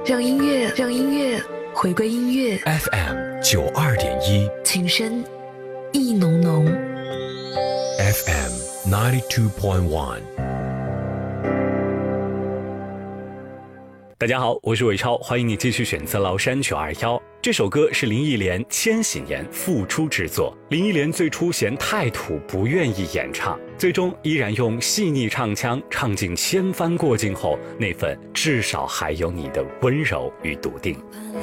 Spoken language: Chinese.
让音乐回归音乐。 FM 92.1， 情深意浓浓。 FM 92.1。 大家好，我是伟超，欢迎你继续选择崂山921。这首歌是林忆莲千禧年复出之作。林忆莲最初嫌太土，不愿意演唱，最终依然用细腻唱腔唱尽千帆过尽后那份至少还有你的温柔与笃定。